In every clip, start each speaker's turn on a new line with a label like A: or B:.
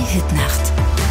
A: Hit-Nacht.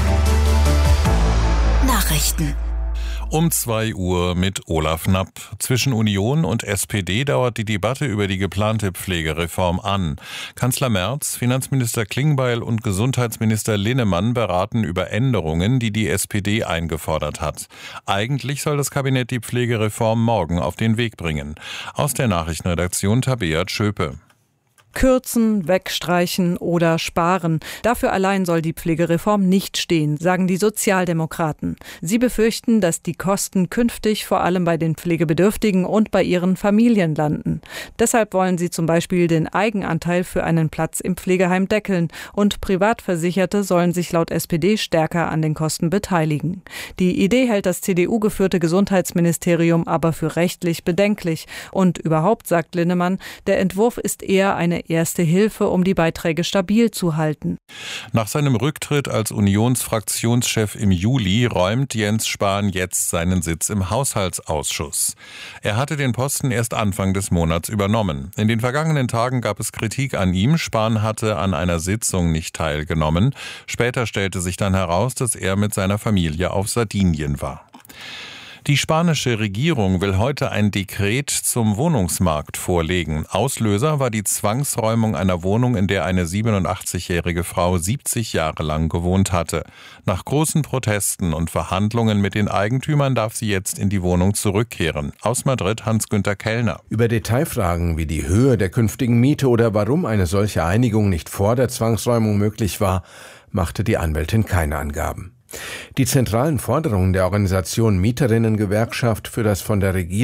A: Nachrichten.
B: Um 2 Uhr mit Olaf Knapp. Zwischen Union und SPD dauert die Debatte über die geplante Pflegereform an. Kanzler Merz, Finanzminister Klingbeil und Gesundheitsminister Linnemann beraten über Änderungen, die die SPD eingefordert hat. Eigentlich soll das Kabinett die Pflegereform morgen auf den Weg bringen. Aus der Nachrichtenredaktion Tabea Tschöpe.
C: Kürzen, wegstreichen oder sparen. Dafür allein soll die Pflegereform nicht stehen, sagen die Sozialdemokraten. Sie befürchten, dass die Kosten künftig vor allem bei den Pflegebedürftigen und bei ihren Familien landen. Deshalb wollen sie zum Beispiel den Eigenanteil für einen Platz im Pflegeheim deckeln und Privatversicherte sollen sich laut SPD stärker an den Kosten beteiligen. Die Idee hält das CDU-geführte Gesundheitsministerium aber für rechtlich bedenklich. Und überhaupt, sagt Linnemann, der Entwurf ist eher eine erste Hilfe, um die Beiträge stabil zu halten.
B: Nach seinem Rücktritt als Unionsfraktionschef im Juli räumt Jens Spahn jetzt seinen Sitz im Haushaltsausschuss. Er hatte den Posten erst Anfang des Monats übernommen. In den vergangenen Tagen gab es Kritik an ihm. Spahn hatte an einer Sitzung nicht teilgenommen. Später stellte sich dann heraus, dass er mit seiner Familie auf Sardinien war. Die spanische Regierung will heute ein Dekret zum Wohnungsmarkt vorlegen. Auslöser war die Zwangsräumung einer Wohnung, in der eine 87-jährige Frau 70 Jahre lang gewohnt hatte. Nach großen Protesten und Verhandlungen mit den Eigentümern darf sie jetzt in die Wohnung zurückkehren. Aus Madrid Hans-Günther Kellner.
D: Über Detailfragen wie die Höhe der künftigen Miete oder warum eine solche Einigung nicht vor der Zwangsräumung möglich war, machte die Anwältin keine Angaben. Die zentralen Forderungen der Organisation Mieterinnengewerkschaft für das von der Regierung